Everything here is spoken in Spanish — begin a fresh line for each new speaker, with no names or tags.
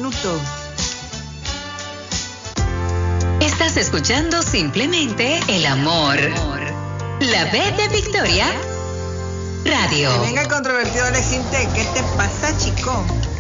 minutos.
Estás escuchando Simplemente el Amor. La B de Victoria Radio.
Que venga el controvertido Alexinte. ¿Qué te pasa, chico?